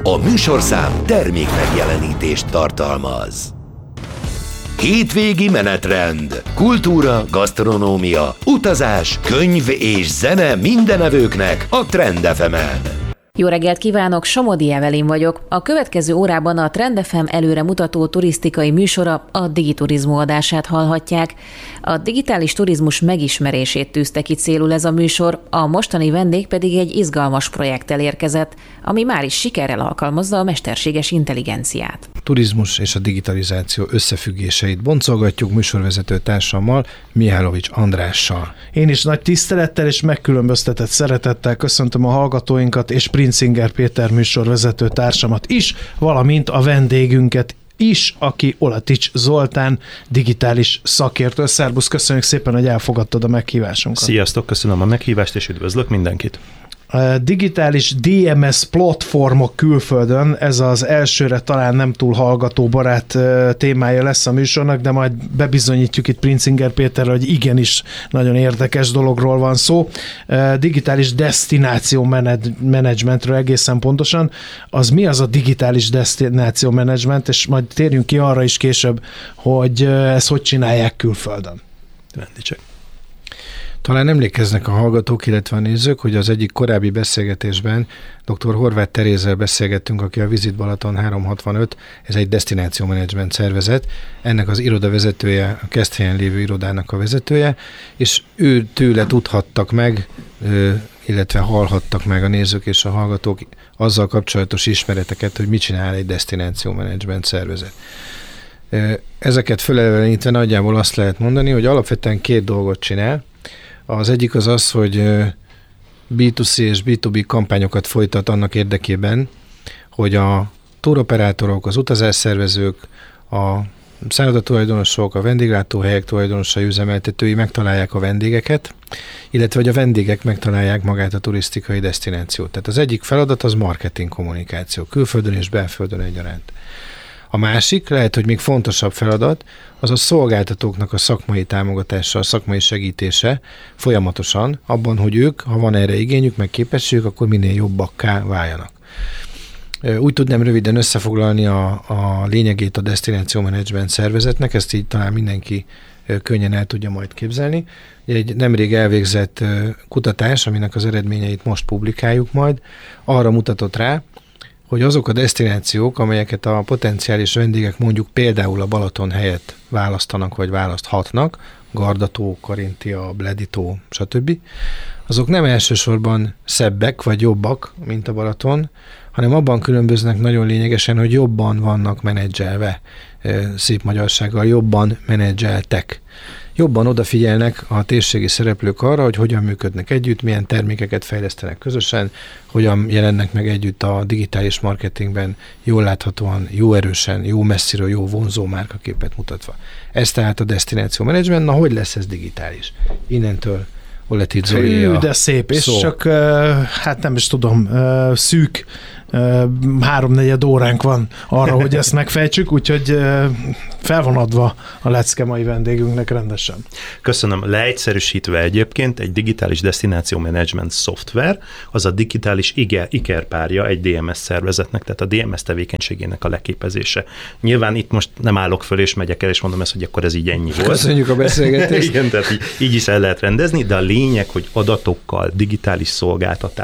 A műsorszám termék megjelenítést tartalmaz. Hétvégi menetrend, kultúra, gasztronómia, utazás, könyv és zene mindenevőknek a Trend FM-en. Jó reggelt kívánok, Somodi Evelin vagyok. A következő órában a Trend FM előre mutató turisztikai műsora, a Digiturizmu adását hallhatják. A digitális turizmus megismerését tűzte ki célul ez a műsor, a mostani vendég pedig egy izgalmas projekttel érkezett, ami már is sikerrel alkalmazza a mesterséges intelligenciát. Turizmus és a digitalizáció összefüggéseit boncolgatjuk műsorvezető társammal, Mihálovics Andrással. Én is nagy tisztelettel és megkülönböztetett szeretettel köszöntöm a hallgatóinkat és Princinger Péter műsorvezető társamat is, valamint a vendégünket is, aki Olatics Zoltán, digitális szakértő. Szerbusz, köszönjük szépen, hogy elfogadtad a meghívásunkat. Sziasztok, köszönöm a meghívást, és üdvözlök mindenkit. Digitális DMS platformok külföldön, ez az elsőre talán nem túl hallgatóbarát témája lesz a műsornak, de majd bebizonyítjuk itt Princinger Péterrel, hogy igenis nagyon érdekes dologról van szó. Digitális destináció menedzsmentről egészen pontosan. Az mi az a digitális destináció menedzsment, és majd térjünk ki arra is később, hogy ezt hogy csinálják külföldön. Rendítsek. Talán emlékeznek a hallgatók, illetve a nézők, hogy az egyik korábbi beszélgetésben dr. Horváth Terézzel beszélgettünk, aki a Visit Balaton 365, ez egy destináció menedzsment szervezet, ennek az irodavezetője, a Keszthelyen lévő irodának a vezetője, és ő tőle tudhattak meg, illetve hallhattak meg a nézők és a hallgatók azzal kapcsolatos ismereteket, hogy mit csinál egy destináció menedzsment szervezet. Ezeket fölelevenítve nagyjából azt lehet mondani, hogy alapvetően két dolgot csinál. Az egyik az, hogy B2C és B2B kampányokat folytat annak érdekében, hogy a túroperátorok, az utazásszervezők, a szállodatulajdonosok, a vendéglátóhelyek tulajdonosai, üzemeltetői megtalálják a vendégeket, illetve hogy a vendégek megtalálják magát a turisztikai destinációt. Tehát az egyik feladat az marketing kommunikáció, külföldön és belföldön egyaránt. A másik, lehet, hogy még fontosabb feladat, az a szolgáltatóknak a szakmai támogatása, a szakmai segítése folyamatosan abban, hogy ők, ha van erre igényük, meg képességük, akkor minél jobbakká váljanak. Úgy tudnám röviden összefoglalni a lényegét a destináció menedzsment szervezetnek, ezt így talán mindenki könnyen el tudja majd képzelni. Egy nemrég elvégzett kutatás, aminek az eredményeit most publikáljuk majd, arra mutatott rá, hogy azok a destinációk, amelyeket a potenciális vendégek mondjuk például a Balaton helyett választanak, vagy választhatnak, Gardató, Karintia, Bleditó, stb., azok nem elsősorban szebbek vagy jobbak, mint a Balaton, hanem abban különböznek nagyon lényegesen, hogy jobban vannak menedzselve, szép magyarsággal, jobban menedzseltek. Jobban odafigyelnek a térségi szereplők arra, hogy hogyan működnek együtt, milyen termékeket fejlesztenek közösen, hogyan jelennek meg együtt a digitális marketingben, jól láthatóan, jó erősen, jó messziről, jó vonzó márkaképet mutatva. Ez tehát a destináció menedzsment. Na, hogy lesz ez digitális? Innentől Olatics Zoli a de szép, és szó. csak hát nem is tudom, szűk 3-4 óránk van arra, hogy ezt megfejtsük, úgyhogy fel van adva a lecke mai vendégünknek rendesen. Köszönöm. Leegyszerűsítve egyébként egy digitális destináció menedzsment szoftver, az a digitális ikerpárja egy DMS szervezetnek, tehát a DMS tevékenységének a leképezése. Nyilván itt most nem állok föl és megyek el, és mondom ezt, hogy akkor ez így ennyi volt. Köszönjük a beszélgetést. Igen, tehát így is el lehet rendezni, de a lényeg, hogy adatokkal, digitális szolgáltatás,